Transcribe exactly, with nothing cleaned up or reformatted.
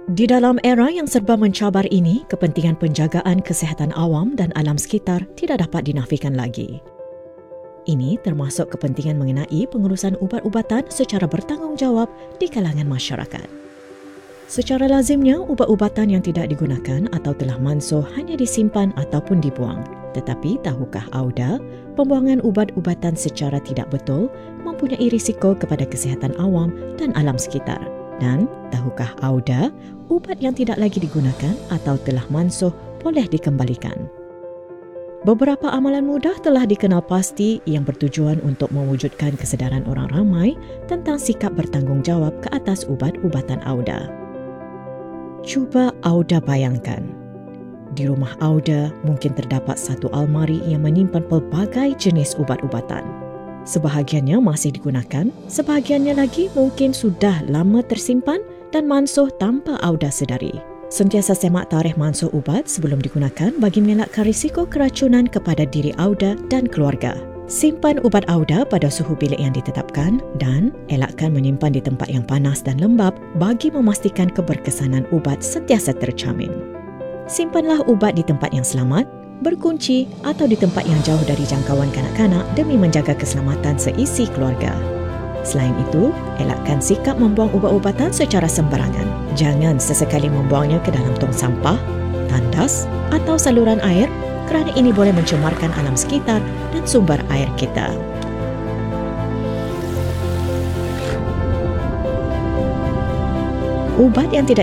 Di dalam era yang serba mencabar ini, kepentingan penjagaan kesihatan awam dan alam sekitar tidak dapat dinafikan lagi. Ini termasuk kepentingan mengenai pengurusan ubat-ubatan secara bertanggungjawab di kalangan masyarakat. Secara lazimnya, ubat-ubatan yang tidak digunakan atau telah mansuh hanya disimpan ataupun dibuang. Tetapi tahukah anda, pembuangan ubat-ubatan secara tidak betul mempunyai risiko kepada kesihatan awam dan alam sekitar? Dan tahukah anda, ubat yang tidak lagi digunakan atau telah mansuh boleh dikembalikan? Beberapa amalan mudah telah dikenal pasti yang bertujuan untuk mewujudkan kesedaran orang ramai tentang sikap bertanggungjawab ke atas ubat-ubatan anda. Cuba anda bayangkan, di rumah anda mungkin terdapat satu almari yang menyimpan pelbagai jenis ubat-ubatan. Sebahagiannya masih digunakan, sebahagiannya lagi mungkin sudah lama tersimpan dan mansuh tanpa anda sedari. Sentiasa semak tarikh mansuh ubat sebelum digunakan bagi mengelakkan risiko keracunan kepada diri anda dan keluarga. Simpan ubat anda pada suhu bilik yang ditetapkan dan elakkan menyimpan di tempat yang panas dan lembap bagi memastikan keberkesanan ubat sentiasa terjamin. Simpanlah ubat di tempat yang selamat, berkunci atau di tempat yang jauh dari jangkauan kanak-kanak demi menjaga keselamatan seisi keluarga. Selain itu, elakkan sikap membuang ubat-ubatan secara sembarangan. Jangan sesekali membuangnya ke dalam tong sampah, tandas atau saluran air kerana ini boleh mencemarkan alam sekitar dan sumber air kita. Ubat yang tidak